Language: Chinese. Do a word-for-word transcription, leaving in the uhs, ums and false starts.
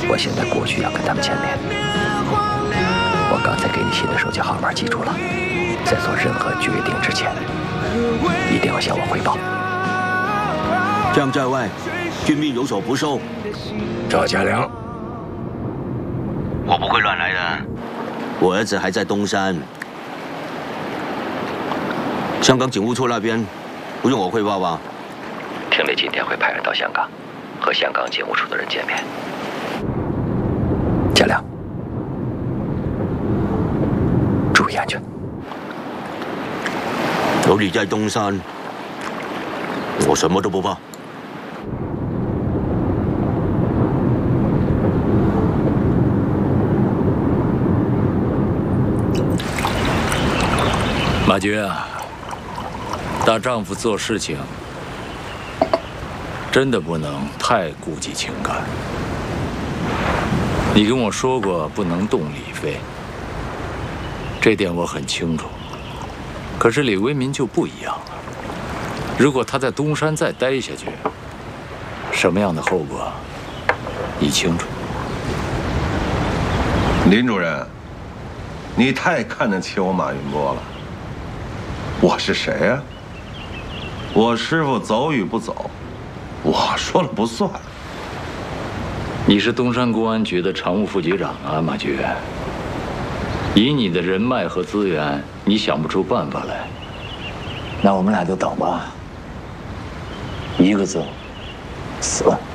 我现在过去要跟他们见面。我刚才给你写的手机号码记住了，在做任何决定之前，一定要向我汇报。 将在外，军命有所不受。 赵家良， 我不会乱来的。我儿子还在东山，香港警务处那边不用我汇报吧？ 厅里今天会派人到香港，和香港警务处的人见面。家良，注意安全。 有你在东山，我什么都不怕。 马军啊，大丈夫做事情真的不能太顾及情感。你跟我说过不能动李飞，这点我很清楚。可是李为民就不一样了，如果他在东山再待下去，什么样的后果，你清楚。 林主任，你太看得起我马云波了。我是谁啊？我师父走与不走，我说了不算。 你是东山公安局的常务副局长啊，马局。以你的人脉和资源，你想不出办法来， 那我们俩就等吧。一个字，死。